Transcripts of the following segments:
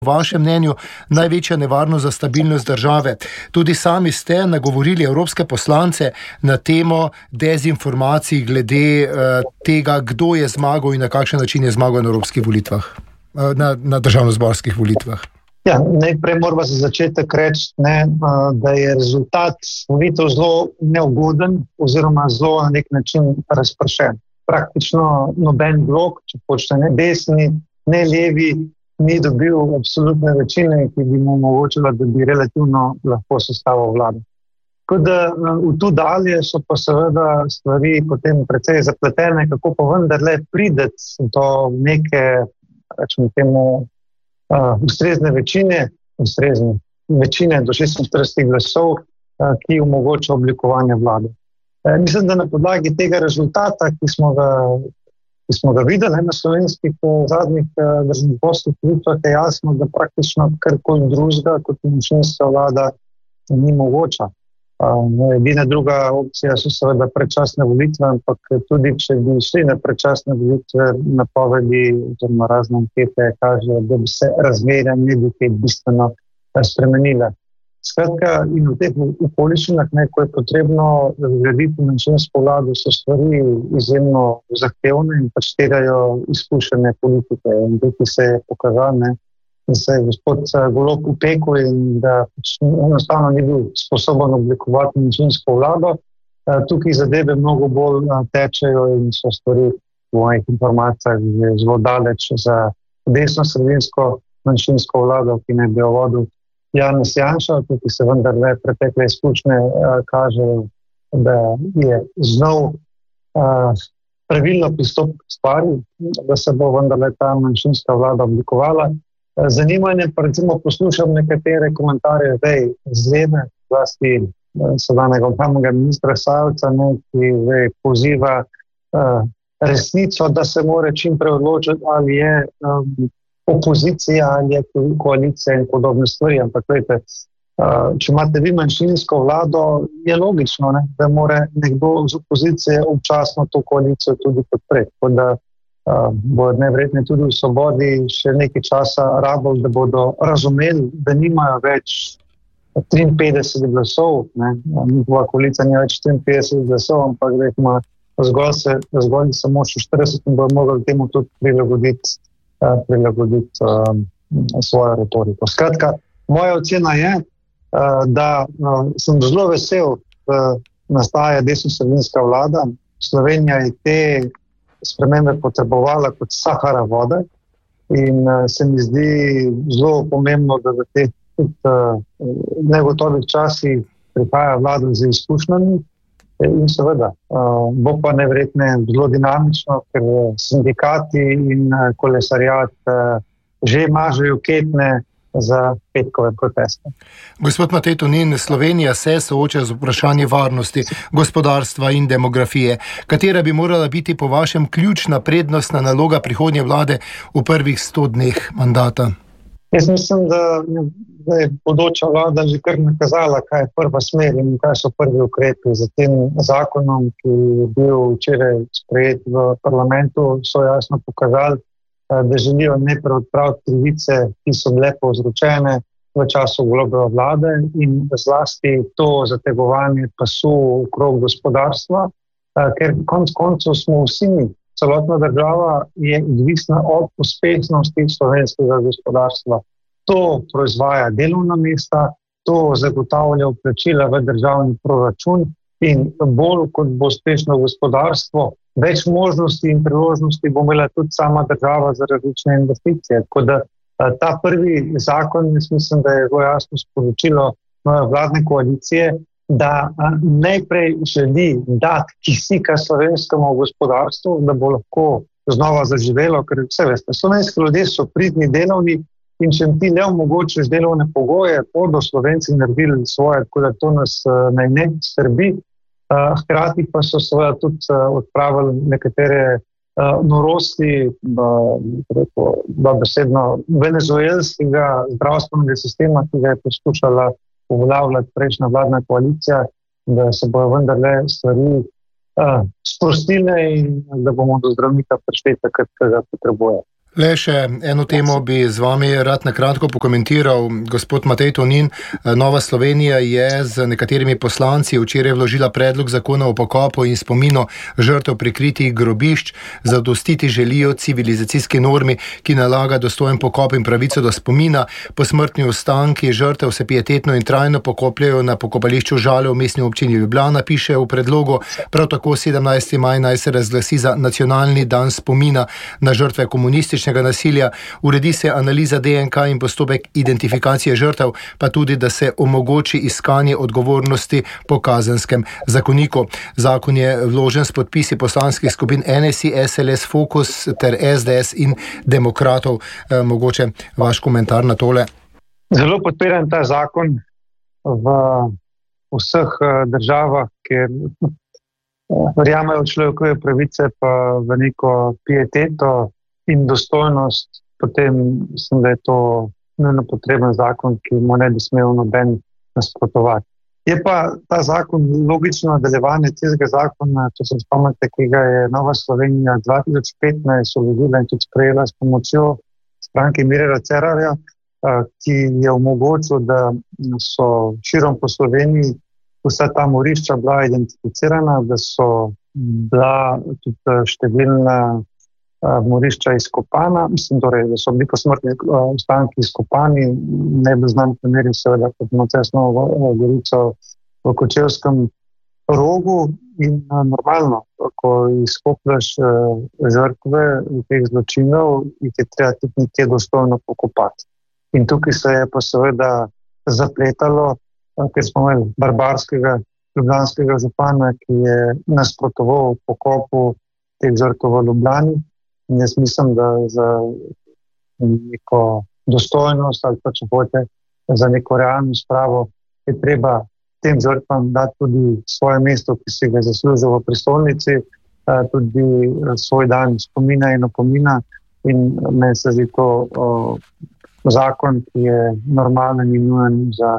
Po vašem mnenju največja nevarnost za stabilnost države. Tudi sami ste nagovorili evropske poslance na temo dezinformacij glede tega, kdo je zmagal in na kakšen način je zmagal na evropskih volitvah, na državnozborskih volitvah. Ja, najprej moramo za začetek reči, da je rezultat volitev zelo neugoden oziroma zelo na nek način razpršen. Praktično noben blok, če hočete, ne desni, ne levi, ni dobil absolutne večine, ki bi mu omogočila, da bi relativno lahko sestavil vlado. Tako da v tu dalje so pa seveda stvari potem precej zapletene, kako pa vendarle prideti do neke, rečemo temu, ustrezne večine do 46 glasov, ki omogoča oblikovanje vlade. Mislim, da na podlagi tega rezultata, ki smo ga videli na slovenskih zadnjih državnozborskih volitvah, je jasno, da praktično karkoli drugega kot manjšinska vlada ni mogoča. Edina druga opcija so seveda predčasne volitve, ampak tudi če bi šli na predčasne volitve, napovedi oziroma razne ankete kažejo, da bi se razmerja ne bi kaj bistveno spremenile. Skratka, in v teh okoliščinah, ko je potrebno zgraditi manjšinsko vlado, so stvari izjemno zahtevne in pač terjajo izkušene politike. In tukaj se je pokazalo, da se je gospod Golob upekel in da pač enostavno ni bil sposoben oblikovati manjšinsko vlado. Tukaj zadeve mnogo bolj tečejo in so stvari v mojih informacijah že zelo daleč za desno-sredinsko manjšinsko vlado, ki ne bi jo vodil Janez Janša, ki se vendarle pretekle izkušnje kažejo, da je znal pravilno pristop k stvari, da se bo vendarle ta manjšinska vlada oblikovala. Zanimanje pa recimo poslušam nekatere komentarje zdaj z Leve, vlasti sedanjega obrambnega ministra Sajovca, ki zdaj poziva resnico, da se mora čim prej odločiti, ali je opozicija ali je koalicija in podobne stvari. Ampak vejte, če imate vi manjšinsko vlado, je logično, da mora nekdo z opozicije občasno to koalicijo tudi podpreti. Tako da bodo najverjetneje tudi v Svobodi še nekaj časa rabili, da bodo razumeli, da nimajo več 53 glasov, njihova koalicija nima več 54 glasov, ampak da ima zgolj samo še 40 in bodo mogli temu tudi prilagoditi svojo retoriko. Skratka, moja ocena je, da sem zelo vesel, da nastaja desno-sredinska vlada. Slovenija je te spremembe potrebovala kot Sahara vode in se mi zdi zelo pomembno, da v teh negotovih časih prihaja vlada z izkušnjami. In seveda, bo pa najverjetneje zelo dinamično, ker sindikati in kolesariat že mažejo ketne za petkove proteste. Gospod Matej Tonin, Slovenija se sooča z vprašanjem varnosti, gospodarstva in demografije. Katera bi morala biti po vašem ključna prednostna naloga prihodnje vlade v prvih 100 dneh mandata? Jaz mislim, da je bodoča vlada že kar nakazala, kaj je prva smer in kaj so prvi ukrepi. Za tem zakonom, ki je bil včeraj sprejet v parlamentu, so jasno pokazali, da želijo najprej odpraviti krivice, ki so bile povzročene v času Golobove vlade in zlasti to zategovanje pasu okrog gospodarstva, ker konec koncev smo vsi mi, celotna država je odvisna od uspešnosti slovenskega gospodarstva. To proizvaja delovna mesta, to zagotavlja vplačila v državni proračun in bolj kot bo uspešno gospodarstvo, več možnosti in priložnosti bo imela tudi sama država za različne investicije. Tako da ta prvi zakon, mislim, da je zelo jasno sporočilo nove vladne koalicije, da najprej želi dati kisika slovenskemu gospodarstvu, da bo lahko znova zaživelo, ker vse veste, slovenski ljudje so pridni, delovni in če jim ti ne omogočiš delovne pogoje, bodo Slovenci naredili svoje, tako da to nas naj ne skrbi. Hkrati pa so seveda tudi odpravili nekatere norosti, besedno venezuelskega zdravstvenega sistema, ki ga je poskušala uveljavljati prejšnja vladna koalicija, da se bojo vendarle stvari sprostile in da bomo do zdravnika prišli takrat, ko ga potrebuje. Le še eno temo bi z vami rad na kratko pokomentiral. Gospod Matej Tonin, Nova Slovenija je z nekaterimi poslanci včeraj vložila predlog zakona o pokopu in spominu žrtev prikritih grobišč. Zadostiti želijo civilizacijski normi, ki nalaga dostojen pokop in pravico do spomina. Posmrtni ostanki žrtev se pietetno in trajno pokopljajo na pokopališču Žale v mestni občini Ljubljana, piše v predlogu. Prav tako 17. maj naj se razglasi za nacionalni dan spomina na žrtve komunističnega nasilja, uredi se analiza DNK in postopek identifikacije žrtev, pa tudi, da se omogoči iskanje odgovornosti po kazenskem zakoniku. Zakon je vložen s podpisi poslanskih skupin NSI, SLS, Fokus ter SDS in Demokratov. Mogoče vaš komentar na tole? Zelo podpiram ta zakon v vseh državah, kjer verjamejo v človekove pravice, pa v neko pieteto in dostojnost, potem mislim, da je to nujno potreben zakon, ki mu ne bi smel noben nasprotovati. Je pa ta zakon logično nadaljevanje tega zakona, če se spomnite, ki ga je Nova Slovenija 2015 vložila in tudi sprejela s pomočjo stranke Mirela Cerarja, ki je omogočil, da so širom po Sloveniji vsa ta morišča bila identificirana, da so bila tudi številna morišča izkopana, mislim, torej, da so bili posmrtni ostanki izkopani, ne bi znam primeril seveda kot Mocesno Gorico v Kočevskem Rogu in normalno, ko izkopljaš žrtve teh zločinov, jih je treba tudi nekje dostojno pokopati. In tukaj se je pa seveda zapletalo, ker smo imeli barbarskega ljubljanskega župana, ki je nasprotoval pokopu teh žrtev v Ljubljani. In jaz mislim, da za neko dostojnost ali pa če hočete za neko realno spravo je treba tem žrtvam dati tudi svoje mesto, ki si ga zaslužijo v prestolnici, tudi svoj dan spomina in opomina. In meni se zdi to zakon, ki je normalen in nujen za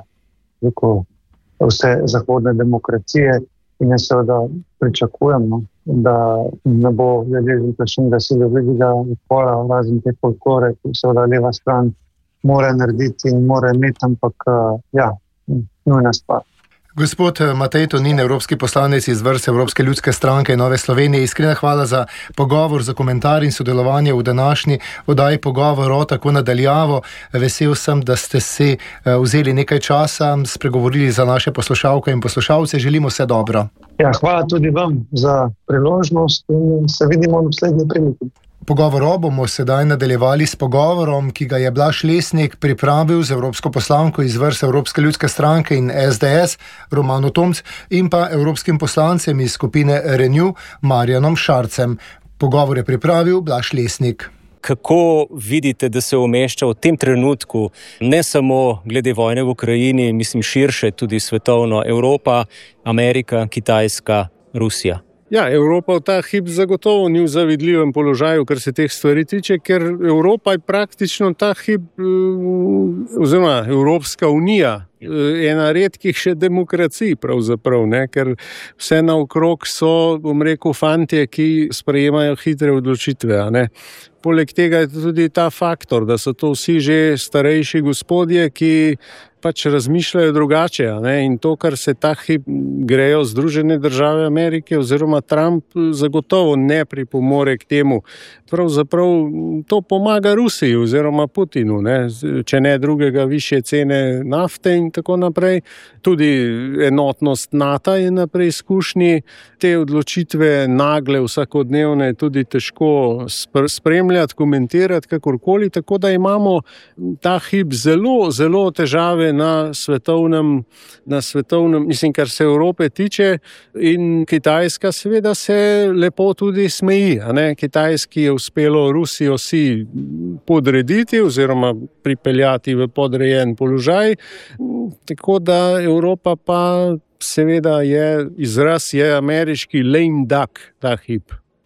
vse zahodne demokracije. In jaz seveda pričakujem, da ne bo deležen kakšnega velikega odpora, razen te folklore, ki seveda leva stran mora narediti in mora imeti, ampak nujna stvar. Gospod Matej Tonin, evropski poslanec iz vrst Evropske ljudske stranke in Nove Slovenije, iskrena hvala za pogovor, za komentar in sodelovanje v današnji oddaji Pogovor tako nadaljavo. Vesel sem, da ste si vzeli nekaj časa, spregovorili za naše poslušalke in poslušalce. Želimo vse dobro. Ja, hvala tudi vam za priložnost in se vidimo v naslednji priliki. Pogovor bomo sedaj nadaljevali s pogovorom, ki ga je Blaž Lesnik pripravil z evropsko poslanko iz vrst Evropske ljudske stranke in SDS, Romano Tomc, in pa evropskim poslancem iz skupine Renew, Marjanom Šarcem. Pogovor je pripravil Blaž Lesnik. Kako vidite, da se umešča v tem trenutku, ne samo glede vojne v Ukrajini, mislim širše, tudi svetovno, Evropa, Amerika, Kitajska, Rusija? Ja, Evropa v ta hip zagotovo ni v zavidljivem položaju, kar se teh stvari tiče, ker Evropa je praktično ta hip, oziroma Evropska unija, ena redkih še demokracij pravzaprav, ne? Ker vse naokrog so, bom rekel, fantje, ki sprejemajo hitre odločitve, a ne. Poleg tega je tudi ta faktor, da so to vsi že starejši gospodje, ki pač razmišljajo drugače, a ne? In to, kar se ta hip grejo Združene države Amerike oziroma Trump, zagotovo ne pripomore k temu. Pravzaprav to pomaga Rusiji oziroma Putinu, ne? Če ne drugega, višje cene nafte in tako naprej. Tudi enotnost NATO je na preizkušnji. Te odločitve nagle, vsakodnevne, tudi težko spremljati, komentirati, kakorkoli, tako da imamo ta hip zelo, zelo težave na svetovnem, mislim, kar se Evrope tiče, in Kitajska seveda se lepo tudi smeji, a ne? Kitajski je uspelo Rusijo si podrediti oziroma pripeljati v podrejen položaj, tako da Evropa pa seveda je, izraz je ameriški lame duck, ta hip,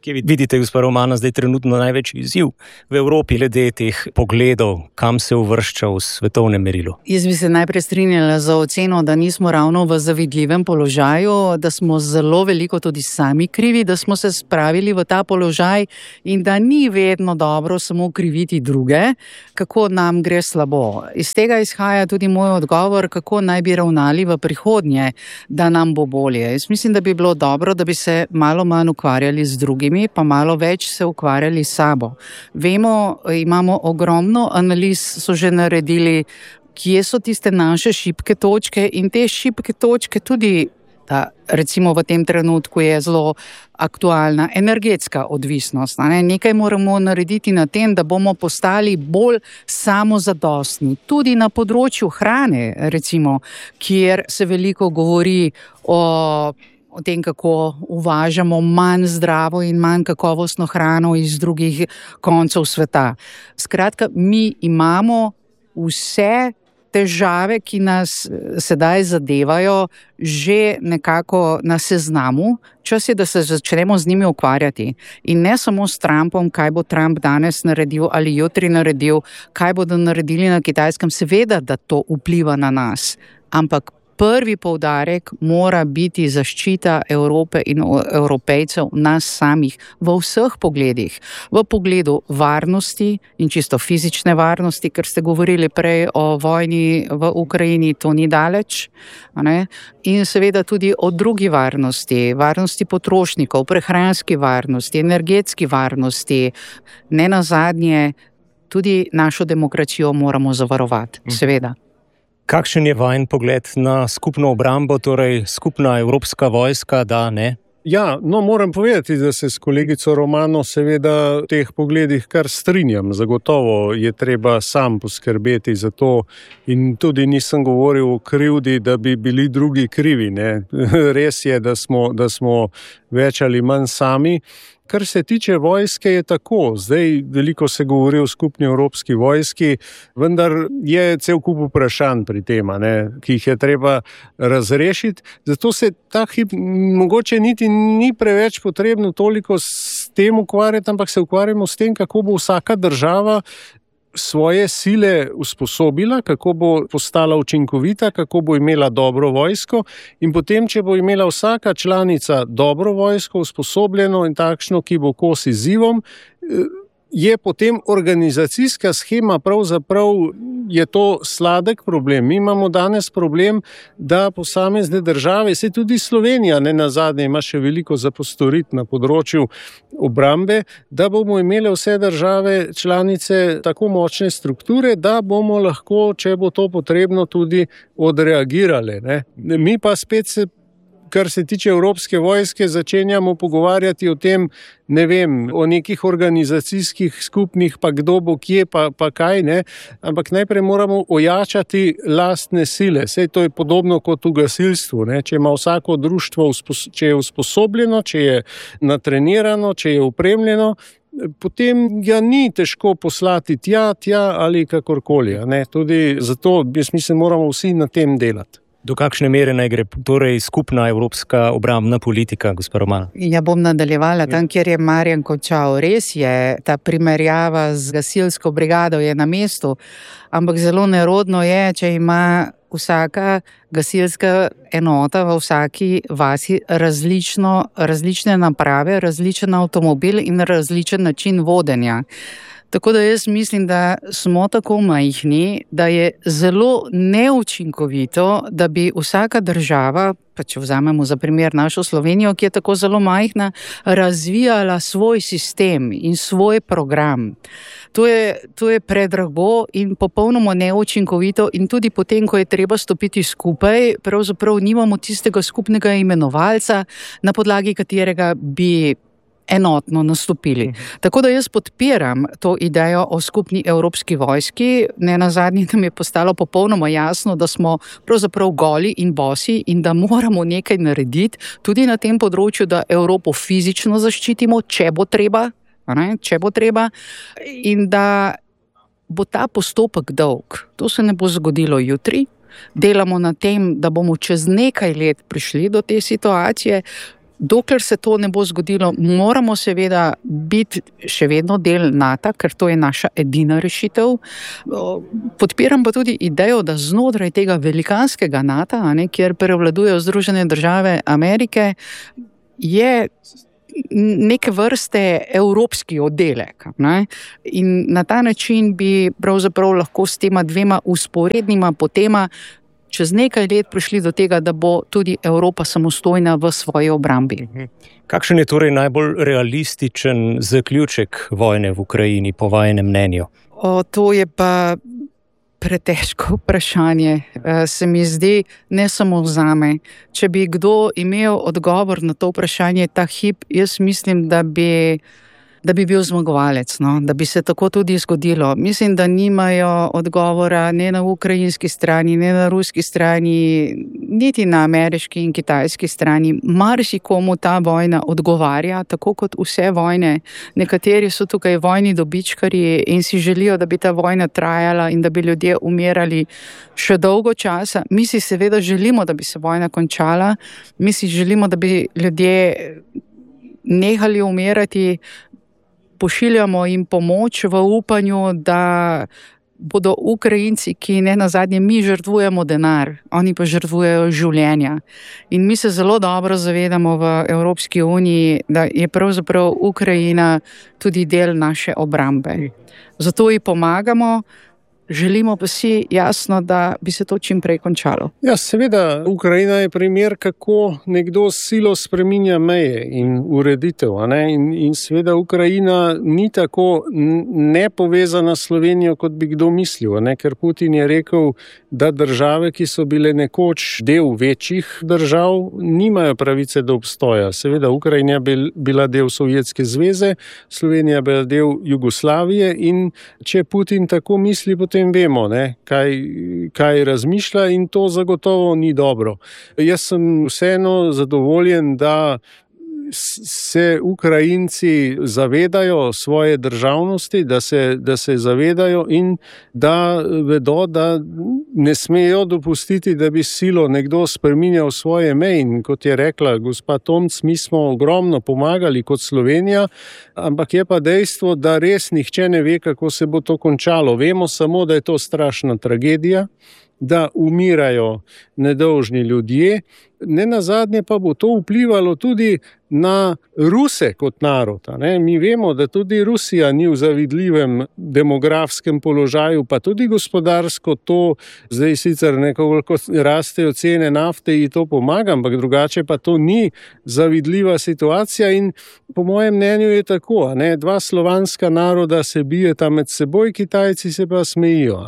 Kje vidite, gospod Romano, zdaj trenutno največji izziv v Evropi glede teh pogledov, kam se uvršča v svetovnem merilu? Jaz bi se najprej strinjala za oceno, da nismo ravno v zavidljivem položaju, da smo zelo veliko tudi sami krivi, da smo se spravili v ta položaj in da ni vedno dobro samo kriviti druge, kako nam gre slabo. Iz tega izhaja tudi moj odgovor, kako naj bi ravnali v prihodnje, da nam bo bolje. Jaz mislim, da bi bilo dobro, da bi se malo manj ukvarjali z drugimi, pa malo več se ukvarjali s sabo. Vemo, imamo ogromno analiz, so že naredili, kje so tiste naše šibke točke in te šibke točke tudi, da recimo v tem trenutku je zelo aktualna energetska odvisnost. Nekaj moramo narediti na tem, da bomo postali bolj samozadostni. Tudi na področju hrane, recimo, kjer se veliko govori o tem, kako uvažamo manj zdravo in manj kakovostno hrano iz drugih koncev sveta. Skratka, mi imamo vse težave, ki nas sedaj zadevajo, že nekako na seznamu. Čas je, da se začnemo z njimi ukvarjati. In ne samo s Trumpom, kaj bo Trump danes naredil ali jutri naredil, kaj bodo naredili na Kitajskem. Seveda, da to vpliva na nas. Ampak prvi poudarek mora biti zaščita Evrope in Evropejcev, nas samih, v vseh pogledih. V pogledu varnosti in čisto fizične varnosti, ker ste govorili prej o vojni v Ukrajini, to ni daleč. In seveda tudi o drugi varnosti, varnosti potrošnikov, prehranski varnosti, energetski varnosti. Ne nazadnje, tudi našo demokracijo moramo zavarovati, seveda. Kakšen je vajen pogled na skupno obrambo, torej skupna evropska vojska, da ne? Ja, moram povedati, da se s kolegico Romano seveda v teh pogledih kar strinjam. Zagotovo je treba sam poskrbeti za to in tudi nisem govoril o krivdi, da bi bili drugi krivi. Ne? Res je, da smo več ali manj sami. Kar se tiče vojske, je tako. Zdaj veliko se govori o skupni evropski vojski, vendar je cel kup vprašanj pri tem, ki jih je treba razrešiti. Zato se ta hip mogoče niti ni preveč potrebno toliko s tem ukvarjati, ampak se ukvarjamo s tem, kako bo vsaka država svoje sile usposobila, kako bo postala učinkovita, kako bo imela dobro vojsko in potem, če bo imela vsaka članica dobro vojsko, usposobljeno in takšno, ki bo kos izzivom, je potem organizacijska shema, pravzaprav je to sladek problem. Mi imamo danes problem, da posamezne države, se tudi Slovenija, ne nazadnje, ima še veliko za postoriti na področju obrambe, da bomo imeli vse države članice tako močne strukture, da bomo lahko, če bo to potrebno, tudi odreagirali. Mi pa spet se, kar se tiče Evropske vojske, začenjamo pogovarjati o tem, ne vem, o nekih organizacijskih skupnih, pa kdo bo kje, pa kaj, ne. Ampak najprej moramo ojačati lastne sile. Sej to je podobno kot v gasilstvu, ne. Če ima vsako društvo, če je usposobljeno, če je natrenirano, če je opremljeno, potem ga ni težko poslati tja ali kakorkoli, ne. Tudi zato, jaz mislim, moramo vsi na tem delati. Do kakšne mere naj gre torej skupna evropska obrambna politika, gospod Romano? Ja, bom nadaljevala tam, kjer je Marjan končal. Res je, ta primerjava z gasilsko brigado je na mestu, ampak zelo nerodno je, če ima vsaka gasilska enota v vsaki vasi različne naprave, različen avtomobil in različen način vodenja. Tako da jaz mislim, da smo tako majhni, da je zelo neučinkovito, da bi vsaka država, pa če vzamemo za primer našo Slovenijo, ki je tako zelo majhna, razvijala svoj sistem in svoj program. To je predrago in popolnoma neučinkovito in tudi potem, ko je treba stopiti skupaj, pravzaprav nimamo tistega skupnega imenovalca, na podlagi katerega bi enotno nastopili. Tako da jaz podpiram to idejo o skupni evropski vojski. Ne nazadnje nam je postalo popolnoma jasno, da smo pravzaprav goli in bosi in da moramo nekaj narediti tudi na tem področju, da Evropo fizično zaščitimo, če bo treba, in da bo ta postopek dolg. To se ne bo zgodilo jutri. Delamo na tem, da bomo čez nekaj let prišli do te situacije. dokler se to ne bo zgodilo, moramo seveda biti še vedno del NATO, ker to je naša edina rešitev. Podpiram pa tudi idejo, da znotraj tega velikanskega NATO, kjer prevladujejo Združene države Amerike, je neke vrste evropski oddelek. In na ta način bi pravzaprav lahko s tema dvema usporednima potema čez nekaj let prišli do tega, da bo tudi Evropa samostojna v svoji obrambi. Kakšen je torej najbolj realističen zaključek vojne v Ukrajini, po vajinem mnenju? To je pa pretežko vprašanje, se mi zdi, ne samo zame. Če bi kdo imel odgovor na to vprašanje ta hip, jaz mislim, da bi bil zmagovalec, da bi se tako tudi zgodilo. Mislim, da nimajo odgovora ne na ukrajinski strani, ne na ruski strani, niti na ameriški in kitajski strani. Marsikomu ta vojna odgovarja, tako kot vse vojne. Nekateri so tukaj vojni dobičkarji in si želijo, da bi ta vojna trajala in da bi ljudje umirali še dolgo časa. Mi si seveda želimo, da bi se vojna končala. Mi si želimo, da bi ljudje nehali umirati. Pošiljamo jim pomoč v upanju, da bodo Ukrajinci, ki ne nazadnje mi žrtvujemo denar, oni pa žrtvujejo življenja. In mi se zelo dobro zavedamo v Evropski uniji, da je pravzaprav Ukrajina tudi del naše obrambe. Zato ji pomagamo. Želimo pa si jasno, da bi se to čim prej končalo. Ja, seveda, Ukrajina je primer, kako nekdo s silo spreminja meje in ureditev. In seveda Ukrajina ni tako nepovezana s Slovenijo, kot bi kdo mislil. Ker Putin je rekel, da države, ki so bile nekoč del večjih držav, nimajo pravice do obstoja. Seveda, Ukrajina je bila del Sovjetske zveze, Slovenija je bila del Jugoslavije in če Putin tako misli, potem vemo, kaj razmišlja in to zagotovo ni dobro. Jaz sem vseeno zadovoljen, da se Ukrajinci zavedajo svoje državnosti, da se zavedajo in da vedo, da ne smejo dopustiti, da bi silo nekdo spreminjal svoje meje. In kot je rekla gospa Tomc, mi smo ogromno pomagali kot Slovenija, ampak je pa dejstvo, da res nihče ne ve, kako se bo to končalo. Vemo samo, da je to strašna tragedija, da umirajo nedolžni ljudje. Nenazadnje pa bo to vplivalo tudi na Ruse kot narod. Mi vemo, da tudi Rusija ni v zavidljivem demografskem položaju, pa tudi gospodarsko to, zdaj sicer nekoliko rastejo cene nafte in to pomaga, ampak drugače pa to ni zavidljiva situacija in po mojem mnenju je tako. Dva slovanska naroda se bijeta med seboj, Kitajci se pa smejijo.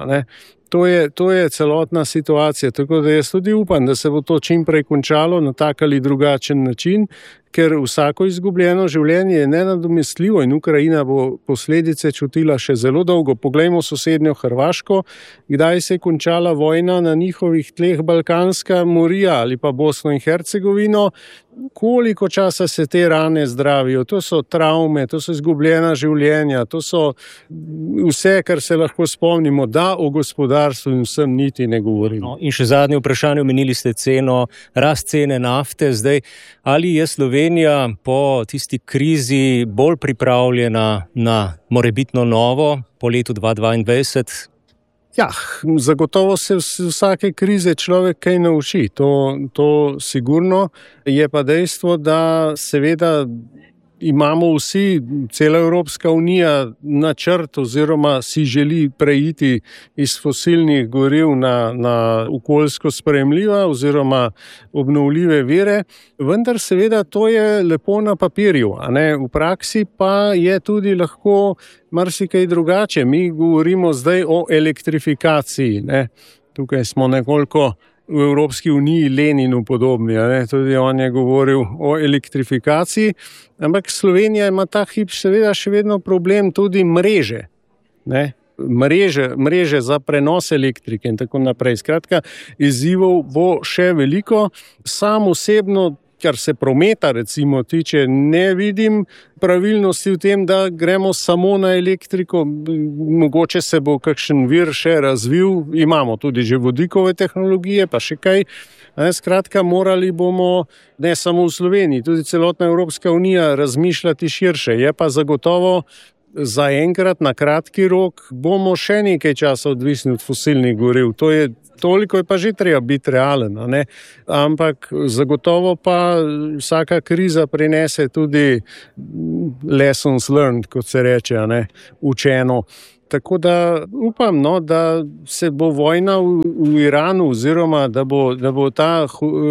To je celotna situacija, tako da jaz tudi upam, da se bo to čim prej končalo na tak ali drugačen način, ker vsako izgubljeno življenje je nenadomestljivo in Ukrajina bo posledice čutila še zelo dolgo. Poglejmo sosednjo Hrvaško, kdaj se je končala vojna na njihovih tleh, Balkanska morija ali pa Bosno in Hercegovino, koliko časa se te rane zdravijo. To so travme, to so izgubljena življenja, to so vse, kar se lahko spomnimo, da o gospodarstvu in vsem niti ne govorimo. In še zadnje vprašanje, omenili ste rast cene nafte. Zdaj, ali je Slovenija po tisti krizi bolj pripravljena na morebitno novo po letu 2022? Ja, zagotovo se vsake krize človek kaj nauči, to sigurno. Je pa dejstvo, da seveda imamo vsi, cela Evropska unija, načrt oziroma si želi preiti iz fosilnih goriv na okoljsko sprejemljiva oziroma obnovljive vire, vendar seveda to je lepo na papirju, v praksi pa je tudi lahko marsikaj drugače. Mi govorimo zdaj o elektrifikaciji, Tukaj smo nekoliko v Evropski uniji Leninu podobni, tudi on je govoril o elektrifikaciji, ampak Slovenija ima ta hip seveda še vedno problem tudi mreže, mreže za prenos elektrike in tako naprej. Skratka, izzivov bo še veliko. Sam osebno kar se prometa recimo tiče, ne vidim pravilnosti v tem, da gremo samo na elektriko. Mogoče se bo kakšen vir še razvil, imamo tudi že vodikove tehnologije, pa še kaj. Skratka, morali bomo ne samo v Sloveniji, tudi celotna Evropska unija razmišljati širše. Je pa zagotovo zaenkrat na kratki rok bomo še nekaj časa odvisni od fosilnih goriv. Toliko je pa že treba biti realen, ne? Ampak zagotovo pa vsaka kriza prinese tudi lessons learned, kot se reče, ne? Učeno. Tako da upam, da se bo vojna v Iranu oziroma da bo ta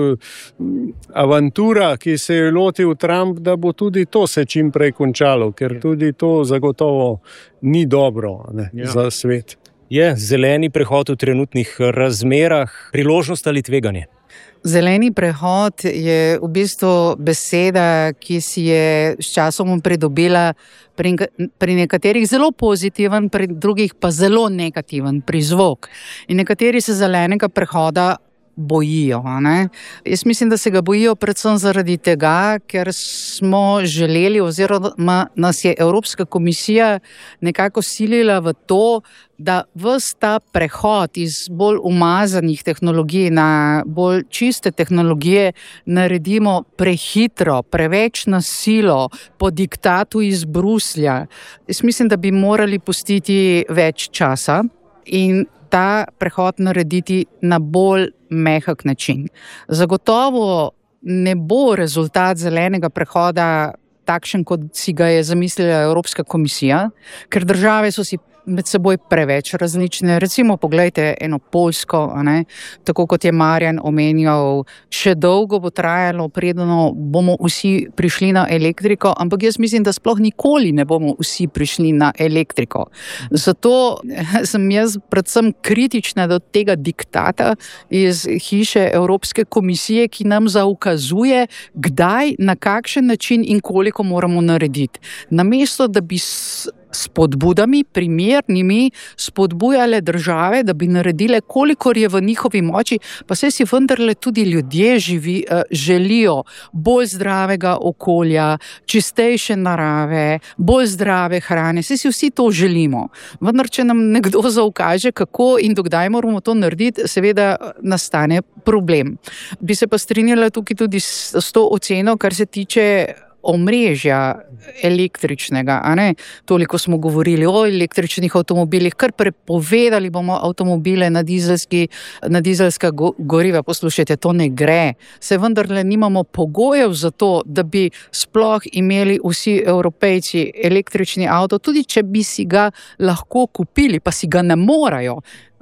avantura, ki se je lotil Trump, da bo tudi to se čim prej končalo, ker tudi to zagotovo ni dobro, ne, za svet. Je zeleni prehod v trenutnih razmerah priložnost ali tveganje? Zeleni prehod je v bistvu beseda, ki si je s časom pridobila pri nekaterih zelo pozitiven, pri drugih pa zelo negativen prizvok. In nekateri se zelenega prehoda bojijo. Ne? Jaz mislim, da se ga bojijo predvsem zaradi tega, ker smo želeli oziroma nas je Evropska komisija nekako silila v to, da ves ta prehod iz bolj umazanih tehnologij na bolj čiste tehnologije naredimo prehitro, preveč na silo, po diktatu iz Bruslja. Jaz mislim, da bi morali pustiti več časa in ta prehod narediti na bolj mehak način. Zagotovo ne bo rezultat zelenega prehoda takšen, kot si ga je zamislila Evropska komisija, ker države so si med seboj preveč različne. Recimo, poglejte eno Poljsko, tako kot je Marjan omenjal, še dolgo bo trajalo, preden bomo vsi prišli na elektriko, ampak jaz mislim, da sploh nikoli ne bomo vsi prišli na elektriko. Zato sem jaz predvsem kritična do tega diktata iz hiše Evropske komisije, ki nam zaukazuje, kdaj, na kakšen način in koliko moramo narediti. Namesto, da bi spodbudami, primernimi, spodbujale države, da bi naredile, kolikor je v njihovi moči, pa saj si vendarle tudi ljudje želijo bolj zdravega okolja, čistejše narave, bolj zdrave hrane, saj si vsi to želimo. Vendar, če nam nekdo zaukaže, kako in dokdaj moramo to narediti, seveda nastane problem. Bi se pa strinjala tukaj tudi s to oceno, kar se tiče omrežja električnega, Toliko smo govorili o električnih avtomobilih, kar prepovedali bomo avtomobile na dizelska goriva. Poslušajte, to ne gre. Se vendarle nimamo pogojev za to, da bi sploh imeli vsi Evropejci električni avto, tudi če bi si ga lahko kupili, pa si ga ne morajo.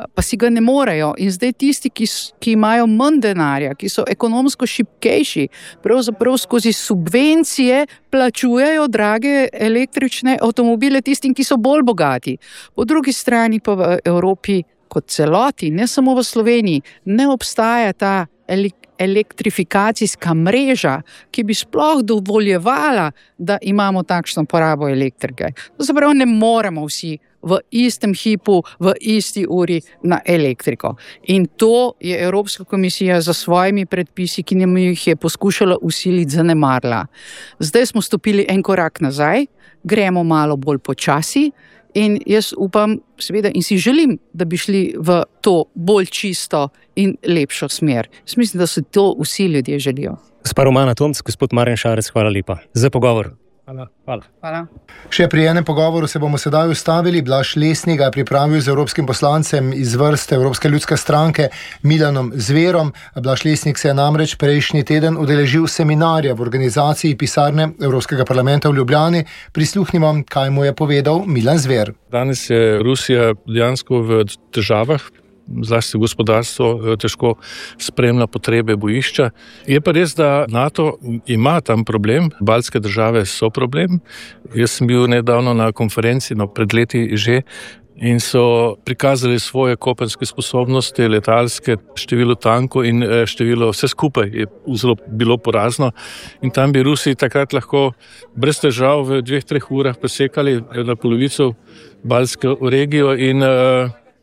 In zdaj tisti, ki imajo manj denarja, ki so ekonomsko šibkejši, pravzaprav skozi subvencije plačujejo drage električne avtomobile tistim, ki so bolj bogati. Po drugi strani pa v Evropi kot celoti, ne samo v Sloveniji, ne obstaja ta elektrifikacijska mreža, ki bi sploh dovoljevala, da imamo takšno porabo elektrike. Zapravo ne moremo vsi v istem hipu, v isti uri na elektriko. In to je Evropska komisija za svojimi predpisi, ki nam jih je poskušala vsiliti, zanemarila. Zdaj smo stopili en korak nazaj, gremo malo bolj počasi in jaz upam, seveda, in si želim, da bi šli v to bolj čisto in lepšo smer. Jaz mislim, da se to vsi ljudje želijo. Gospa Romana Tomc, gospod Marjan Šarec, hvala lepa za pogovor. Hvala. Še pri enem pogovoru se bomo sedaj ustavili. Blaž Lesnik ga je pripravil z evropskim poslancem iz vrste Evropske ljudske stranke Milanom Zverom. Blaž Lesnik se je namreč prejšnji teden udeležil seminarja v organizaciji pisarne Evropskega parlamenta v Ljubljani. Prisluhnimo, kaj mu je povedal Milan Zver. Danes je Rusija dejansko v težavah, zlasti gospodarstvo težko spremlja potrebe bojišča. Je pa res, da NATO ima tam problem, baltske države so problem. Jaz sem bil nedavno na konferenci, pred leti že, in so prikazali svoje kopenske sposobnosti, letalske, število tankov in število, vse skupaj je zelo bilo porazno. In tam bi Rusi takrat lahko brez težav v 2-3 urah presekali na polovico baltsko regijo in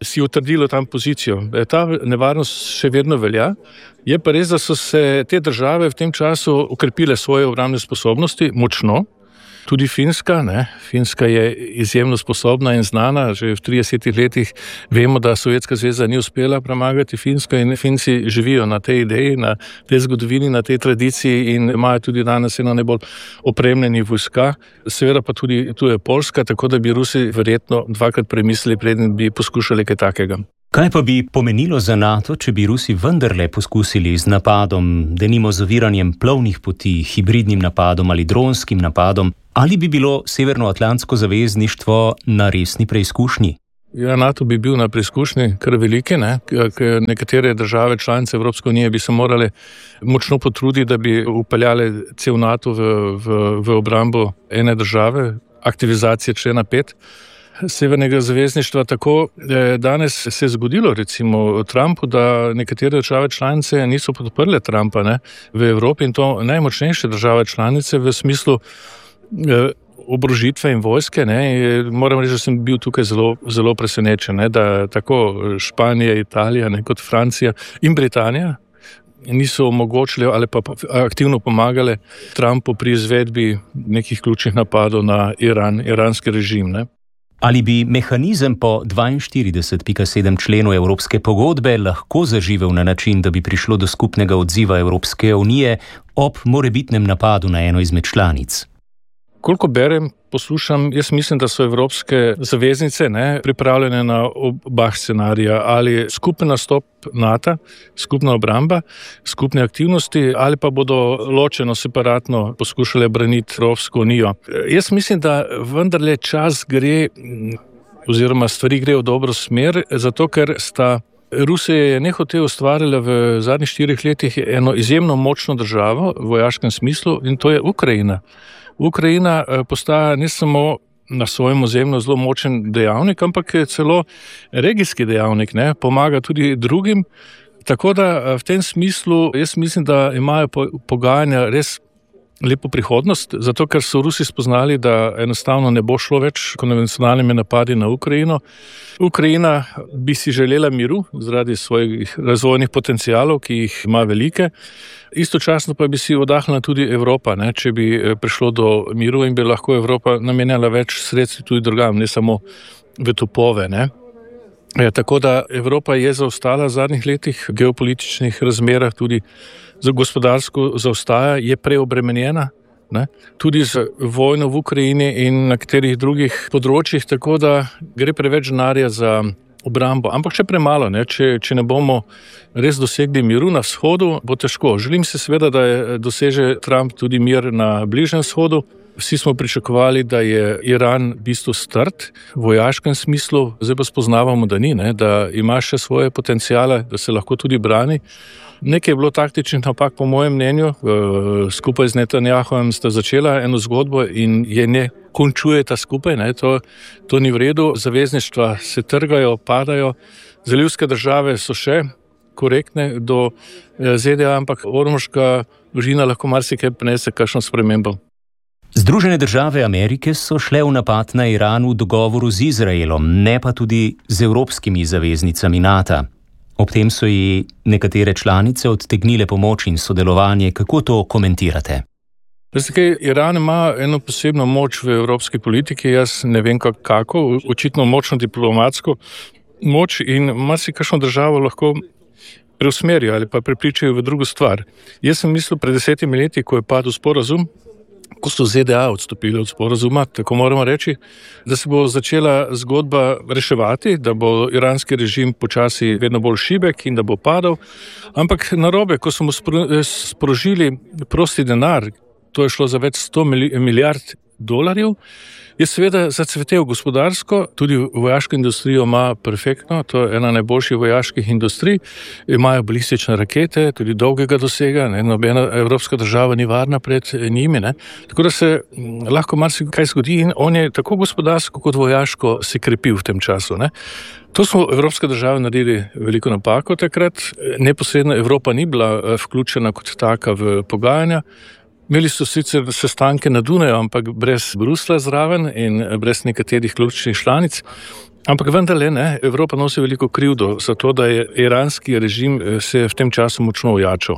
si utrdilo tam pozicijo. Ta nevarnost še vedno velja. Je pa res, da so se te države v tem času okrepile svoje obrambne sposobnosti močno. Tudi Finska, ne. Finska je izjemno sposobna in znana. Že v 30 letih vemo, da Sovjetska zveza ni uspela premagati Finsko in Finci živijo na tej ideji, na tej zgodovini, na tej tradiciji in imajo tudi danes eno najbolj opremljeni vojska. Seveda pa tudi tu je Poljska, tako da bi Rusi verjetno dvakrat premislili, preden bi poskušali kaj takega. Kaj pa bi pomenilo za NATO, če bi Rusi vendarle poskusili z napadom, denimo z oviranjem plovnih poti, hibridnim napadom ali dronskim napadom, ali bi bilo Severnoatlantsko zavezništvo na resni preizkušnji? Ja, NATO bi bil na preizkušnji kar veliki, ne? Ker nekatere države članice Evropske unije bi se morale močno potruditi, da bi upeljale cel NATO v obrambo ene države, aktivizacije člena 5. Severnega zavezništva. Tako danes se je zgodilo recimo Trumpu, da nekatere države članice niso podprle Trumpa, ne, v Evropi in to najmočnejše države članice v smislu oborožitve in vojske. Ne. Moram reči, da sem bil tukaj zelo presenečen, ne, da tako Španija, Italija, ne, kot Francija in Britanija niso omogočili ali pa aktivno pomagale Trumpu pri izvedbi nekih ključnih napadov na iranski režim. Ne. Ali bi mehanizem po 42.7 členu Evropske pogodbe lahko zaživel na način, da bi prišlo do skupnega odziva Evropske unije ob morebitnem napadu na eno izmed članic? Koliko berem, poslušam, jaz mislim, da so evropske zaveznice pripravljene na oba scenarija, ali skupen nastop NATO, skupna obramba, skupne aktivnosti, ali pa bodo ločeno, separatno poskušale braniti Evropsko unijo. Jaz mislim, da vendarle čas gre, oziroma stvari grejo v dobro smer, zato ker sta Rusija je nehote ustvarila v zadnjih 4 letih eno izjemno močno državo v vojaškem smislu in to je Ukrajina. Ukrajina postaja ne samo na svojem ozemlju zelo močen dejavnik, ampak je celo regijski dejavnik, ne, pomaga tudi drugim. Tako da v tem smislu jaz mislim, da imajo pogajanja res lepo prihodnost, zato ker so Rusi spoznali, da enostavno ne bo šlo več konvencionalnimi napadi na Ukrajino. Ukrajina bi si želela miru zaradi svojih razvojnih potencialov, ki jih ima velike. Istočasno pa bi si odahnila tudi Evropa, ne, če bi prišlo do miru in bi lahko Evropa namenjala več sredstev tudi drugam, ne samo v topove. Ne. Tako da Evropa je zaostala v zadnjih letih v geopolitičnih razmerah, tudi za gospodarsko zaostaja, je preobremenjena, ne, tudi z vojno v Ukrajini in na katerih drugih področjih, tako da gre preveč denarja za obrambo. Ampak še premalo, ne, če ne bomo res dosegli miru na vzhodu, bo težko. Želim se seveda, da doseže Trump tudi mir na Bližnjem vzhodu. Vsi smo pričakovali, da je Iran v bistvu strt v vojaškem smislu, zdaj pa spoznavamo, da ni, ne, da ima še svoje potencijale, da se lahko tudi brani. Nekaj je bilo taktičnih napak, po mojem mnenju, skupaj z Netanjahujem sta začela eno zgodbo in je ne končujeta skupaj, ne, to ni v redu, zavezništva se trgajo, padajo, zalivske države so še korektne do ZDA, ampak ormoška družina lahko marsikaj prinese kakšno spremembo. Združene države Amerike so šle v napad na Iran v dogovoru z Izraelom, ne pa tudi z evropskimi zaveznicami NATO. Ob tem so ji nekatere članice odtegnile pomoč in sodelovanje. Kako to komentirate? Iran ima eno posebno moč v evropski politiki, jaz ne vem kako, očitno močno diplomatsko moč in marsikakšno državo lahko preusmerijo ali pa prepričajo v drugo stvar. Jaz sem mislil pred 10 leti, ko je padel sporazum, ko so ZDA odstopili od sporazuma, tako moramo reči, da se bo začela zgodba reševati, da bo iranski režim počasi vedno bolj šibek in da bo padal. Ampak narobe, ko smo sprožili prosti denar, to je šlo za več 100 milijard dolarjev, je seveda zacvetel gospodarsko, tudi vojaško industrijo ima perfektno, to je ena najboljših vojaških industrij, imajo balistične rakete, tudi dolgega dosega, ne, nobena evropska država ni varna pred njimi, ne. Tako da se lahko marsikaj zgodi in on je tako gospodarsko kot vojaško se krepil v tem času. Ne. To smo evropske države naredili veliko napako takrat, neposredno Evropa ni bila vključena kot taka v pogajanja. Imeli so sicer sestanke na Dunaju, ampak brez Bruslja zraven in brez nekaterih ključnih članic. Ampak vendarle ne, Evropa nosi veliko krivdo za to, da je iranski režim se v tem času močno ojačal.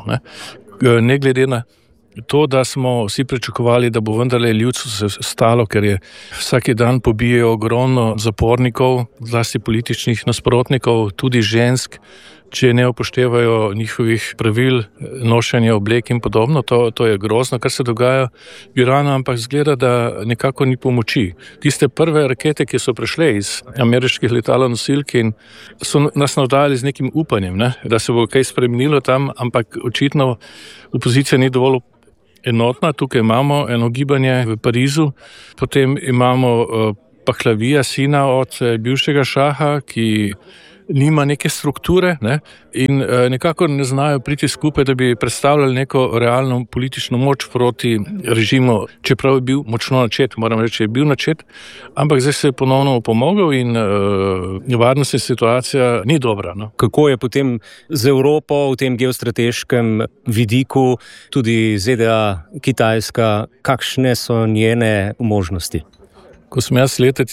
Ne glede na to, da smo vsi pričakovali, da bo vendarle ljudstvo se stalo, ker je vsaki dan pobijajo ogromno zapornikov, zlasti političnih nasprotnikov, tudi žensk, če ne upoštevajo njihovih pravil, nošenja oblek in podobno. To je grozno, kar se dogaja v Iranu, ampak zgleda, da nekako ni pomoči. Tiste prve rakete, ki so prišle iz ameriških letalonosilk in so nas navdajali z nekim upanjem, da se bo kaj spremenilo tam, ampak očitno opozicija ni dovolj enotna. Tukaj imamo eno gibanje v Parizu, potem imamo Pahlavija, sina od bivšega šaha, ki nima neke strukture in nekako ne znajo priti skupaj, da bi predstavljali neko realno politično moč proti režimu, čeprav je bil močno načet, moram reči, je bil načet, ampak zdaj se je ponovno opomogel in varnostna situacija ni dobra. Kako je potem z Evropo v tem geostrateškem vidiku, tudi ZDA, Kitajska, kakšne so njene možnosti? Ko sem jaz leta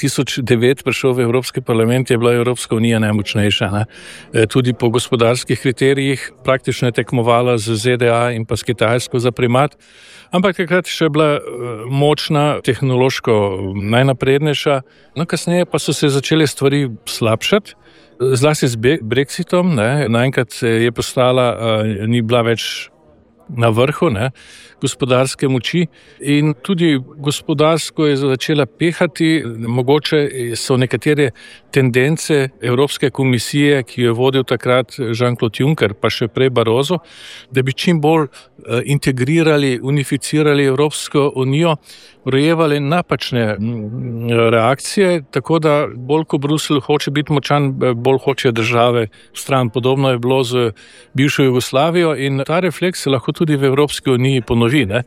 2009 prišel v Evropski parlament, je bila Evropska unija najmočnejša. Tudi po gospodarskih kriterijih praktično je tekmovala z ZDA in pa s Kitajsko za primat, ampak takrat še bila močna, tehnološko najnaprednejša. Kasneje pa so se začele stvari slabšati, zlasti z Brexitom. Naenkrat je postala, ni bila več na vrhu gospodarske moči in tudi gospodarsko je začela pehati. Mogoče so nekatere tendence Evropske komisije, ki jo je vodil takrat Jean-Claude Juncker, pa še prej Barroso, da bi čim bolj integrirali, unificirali Evropsko unijo, rojevali napačne reakcije, tako da bolj ko Bruselj hoče biti močan, bolj hoče države stran. Podobno je bilo z bivšo Jugoslavijo in ta refleks se lahko tudi v Evropski uniji ponovi.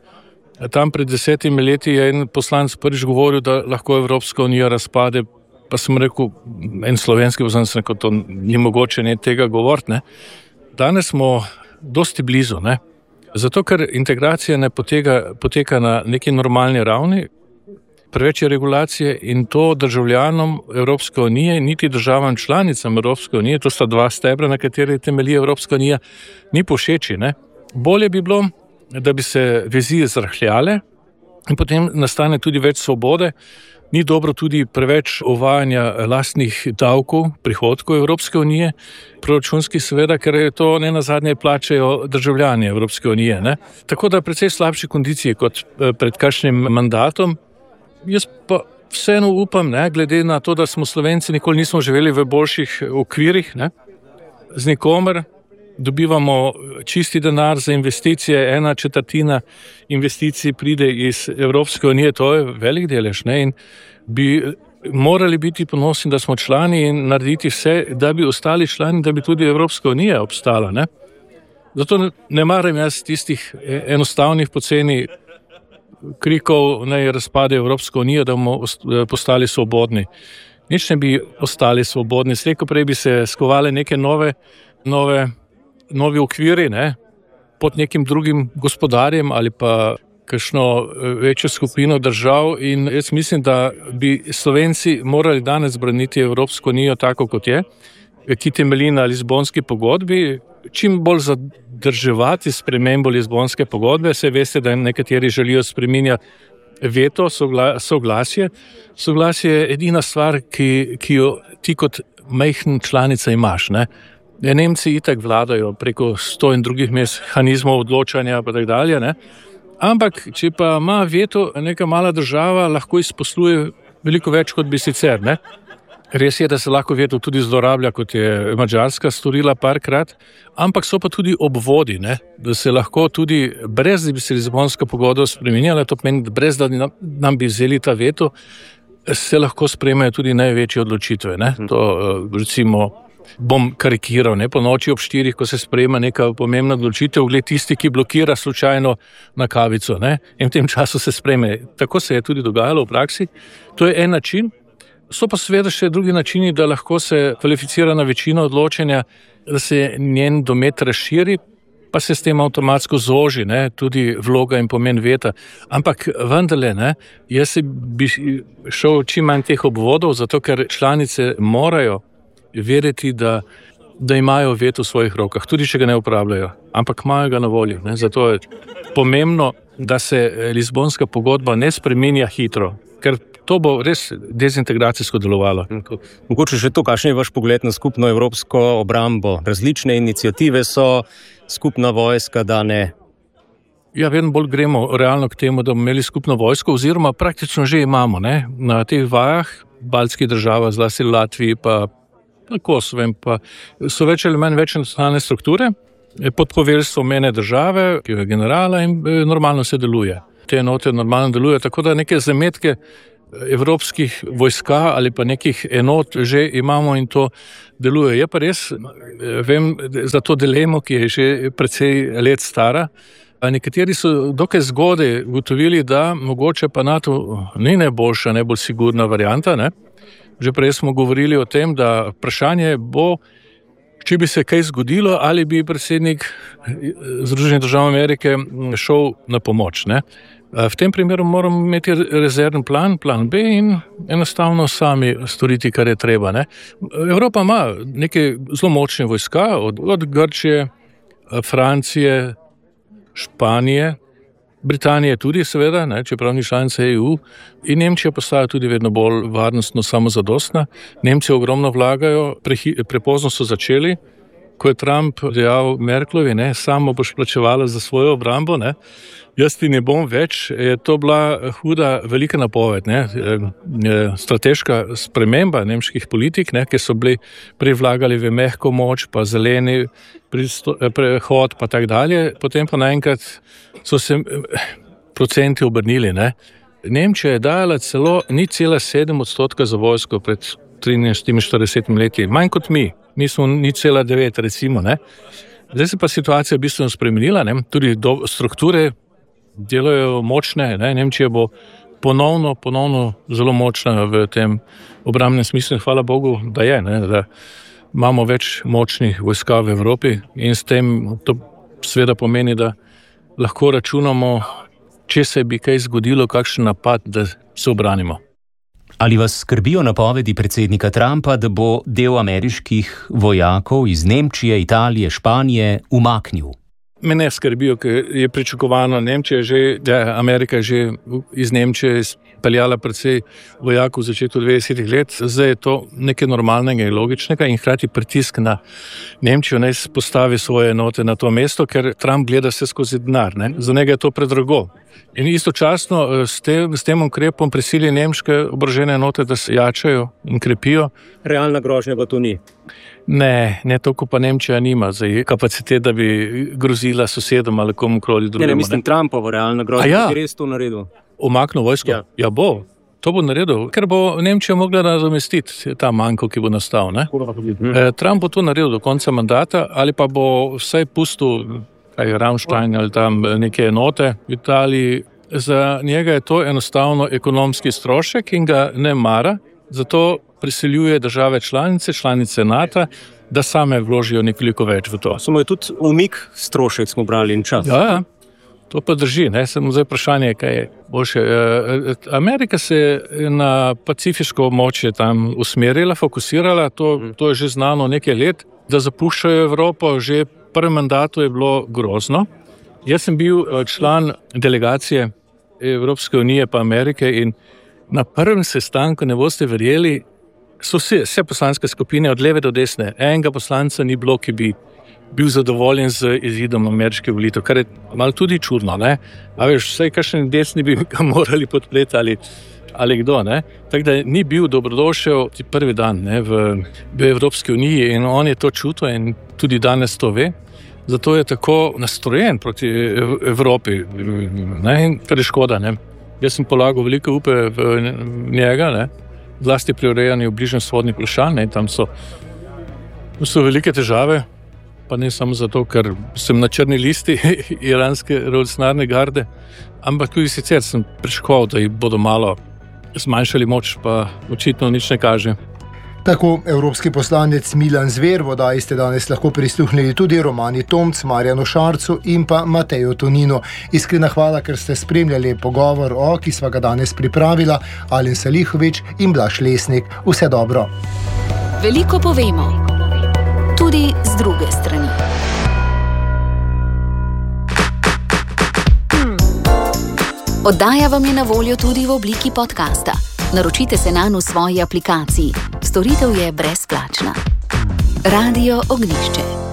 Tam pred 10 leti je en poslanec prvič govoril, da lahko Evropska unija razpade, pa sem rekel, en slovenski poslanec rekel, to ni mogoče tega govoriti. Danes smo dosti blizu, zato ker integracija ne poteka na neki normalni ravni, preveč je regulacije in to državljanom Evropske unije, niti državam članicam Evropske unije, to sta dva stebra, na kateri temelji Evropska unija, ni povšeči. Bolje bi bilo, da bi se vezi zrahljale in potem nastane tudi več svobode. Ni dobro tudi preveč uvajanja lastnih davkov, prihodkov Evropske unije, proračunskih seveda, ker je to nenazadnje plačajo državljani Evropske unije. Tako da precej slabše kondicije kot pred kakšnim mandatom. Jaz pa vseeno upam, glede na to, da smo Slovenci nikoli nismo živeli v boljših okvirih, z nikomer. Dobivamo čisti denar za investicije, 1/4 investicij pride iz Evropske unije, to je velik delež, in bi morali biti ponosni, da smo člani in narediti vse, da bi ostali člani, da bi tudi Evropska unija obstala. Zato ne maram jaz tistih enostavnih poceni krikov, naj razpade Evropska unija, da bomo postali svobodni. Nič ne bi ostali svobodni, slejko prej bi se skovali neke novi okviri, pod nekim drugim gospodarjem ali pa kakšno večjo skupino držav in jaz mislim, da bi Slovenci morali danes braniti Evropsko unijo tako, kot je, ki temelji na Lizbonski pogodbi, čim bolj zadrževati spremembo Lizbonske pogodbe. Saj veste, da nekateri želijo spreminjati veto, soglasje. Soglasje je edina stvar, ki jo ti kot majhna članica imaš, Nemci itak vladajo preko 100 in drugih mehanizmov odločanja pa tak dalje, Ampak, če pa ima veto neka mala država, lahko izposluje veliko več, kot bi sicer, Res je, da se lahko veto tudi zlorablja, kot je Madžarska storila parkrat, ampak so pa tudi obvodi, da se lahko tudi, brez da bi se Lizbonska pogodba spremenjala, to pomeni, brez da nam bi vzeli ta veto, se lahko sprejmejo tudi največje odločitve. To recimo bom karikiral, po noči ob 4, ko se sprejema neka pomembna odločitev, gled tisti, ki blokira slučajno na kavico, in v tem času se sprejme. Tako se je tudi dogajalo v praksi. To je en način. So pa seveda še drugi načini, da lahko se kvalificirana večina odločanja, da se njen domet razširi. pa se s tem avtomatsko zoži, ne, tudi vloga in pomen veta. Ampak vendarle, ne, jaz bi šel čim manj teh obvodov, zato ker članice morajo veriti, da imajo veto v svojih rokah, tudi če ga ne uporabljajo, ampak imajo ga na voljo. Ne. Zato je pomembno, da se Lizbonska pogodba ne spreminja hitro, ker to bo res dezintegracijsko delovalo. Mogoče še to, kakšen je vaš pogled na skupno evropsko obrambo? Različne iniciative so, skupna vojska, da ne. Ja, vedno bolj gremo realno k temu, da bomo imeli skupno vojsko, oziroma praktično že imamo, ne, na teh vajah, baltskih državah, zlasti Latviji, pa na Kosovem, pa so več ali manj več nacionalne strukture, pod poveljstvom ene države, ki je generala in normalno se deluje. Te enote normalno delujejo, tako da neke zametke evropskih vojska ali pa nekih enot že imamo in to deluje. Je pa res, vem za to dilemo, ki je že precej let stara. Nekateri so dokaj zgodaj ugotovili, da mogoče pa NATO ni najboljša, najbolj sigurna varianta. Ne? Že prej smo govorili o tem, da vprašanje bo, če bi se kaj zgodilo, ali bi predsednik Združenih držav Amerike šel na pomoč. Ne? V tem primeru moramo imeti rezervni plan B in enostavno sami storiti, kar je treba. Ne? Evropa ima neke zelo močne vojska, od Grčije, Francije, Španije, Britanije tudi seveda, ne, čeprav ni članica EU, in Nemčija postaja tudi vedno bolj varnostno samozadostna. Nemci ogromno vlagajo, prepozno so začeli, ko je Trump dejal Merklovi, ne, samo boš plačevala za svojo obrambo, ne, jaz ti ne bom več, je to bila huda, velika napoved, ne, strateška sprememba nemških politik, ne, ki so bili privlagali v mehko moč, pa zeleni prehod, pa tak dalje, potem pa naenkrat so se procenti obrnili, ne. Nemčija je dajala celo 0,7% za vojsko pred 43 leti, manj kot mi smo 0,9 recimo, ne. Zdaj se pa situacija bistveno spremenila, ne, tudi strukture delajo močne, ne, Nemčija bo ponovno zelo močna v tem obrambnem smislu, hvala Bogu, da je, ne, da imamo več močnih vojska v Evropi in s tem to seveda pomeni, da lahko računamo, če se bi kaj zgodilo, kakšen napad, da se obranimo. Ali vas skrbijo napovedi predsednika Trumpa, da bo del ameriških vojakov iz Nemčije, Italije, Španije umaknil? Me ne skrbijo, ker je pričakovano, Amerika je že iz Nemčije izpeljala precej vojakov v začetku 90 let. Zdaj je to nekaj normalnega in logičnega in hkrati pritisk na Nemčijo naj postavi svoje enote na to mesto, ker Trump gleda vse skozi denar. Ne? Za njega je to predrago. In istočasno s tem ukrepom prisili nemške oborožene enote, da se jačajo in krepijo. Realna grožnja pa to ni. Ne toliko pa Nemčija nima zdaj kapacitet, da bi grozila sosedom ali komukoli drugemu. Ne, mislim Trumpovo realna grožnja, ki res to naredil. Umaknil vojsko? Ja, bo. To bo naredil, ker bo Nemčija mogla nadomestiti ta manjko, ki bo nastal. Ne? Trump bo to naredil do konca mandata ali pa bo vsaj pustil Rammstein ali tam neke enote v Italiji. Za njega je to enostavno ekonomski strošek in ga ne mara, zato prisiljuje države članice NATO, da same vložijo nekoliko več v to. Samo je tudi umik strošek, smo brali in čas. Ja, to pa drži, ne, samo zdaj vprašanje, kaj je boljše. Amerika se je na pacifiško območje tam usmerila, fokusirala, to je že znano nekaj let, da zapuščajo Evropo, že v prvem mandatu je bilo grozno. Jaz sem bil član delegacije Evropske unije pa Amerike in na prvem sestanku, ne boste verjeli, so vse poslanske skupine od leve do desne, enega poslanca ni bilo, ki bi bil zadovoljen z izidom ameriške volitev, kar je malo tudi čudno, ne? A veš, vsaj kakšen desni bi ga morali podpreti ali kdo, ne? Tako da ni bil dobrodošel prvi dan, ne, v Evropski uniji in on je to čutil in tudi danes to ve. Zato je tako nastrojen proti Evropi, ne, in kar je škoda, ne. Jaz sem polagal velike upe v njega, ne, zlasti pri urejanju bližnjevzhodnih vprašanj, ne, tam so velike težave, pa ne samo zato, ker sem na črni listi iranske revolucionarne garde, ampak tudi sicer sem pričakoval, da jih bodo malo zmanjšali moč, pa očitno nič ne kaže. Tako evropski poslanec Milan Zver, v oddaji ste danes lahko prisluhnili tudi Romani Tomc, Marjanu Šarcu in pa Mateju Toninu. Iskrena hvala, ker ste spremljali pogovor, ki sva ga danes pripravila, Alen Salihović in Blaž Lesnik. Vse dobro. Veliko povemo, tudi z druge strani. Oddaja vam je na voljo tudi v obliki podcasta. Naročite se nanj v svoji aplikaciji. Storitev je brezplačna. Radio Ognjišče.